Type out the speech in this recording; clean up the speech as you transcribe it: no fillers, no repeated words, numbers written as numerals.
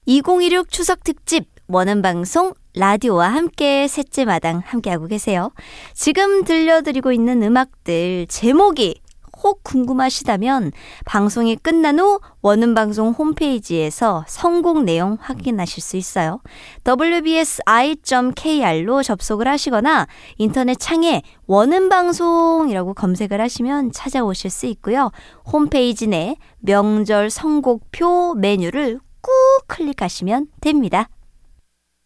2016 추석 특집 원음방송 라디오와 함께 셋째 마당 함께하고 계세요. 지금 들려드리고 있는 음악들 제목이 혹 궁금하시다면 방송이 끝난 후 원음방송 홈페이지에서 선곡 내용 확인하실 수 있어요. wbsi.kr로 접속을 하시거나 인터넷 창에 원음방송이라고 검색을 하시면 찾아오실 수 있고요. 홈페이지 내 명절 선곡표 메뉴를 꾹 클릭하시면 됩니다.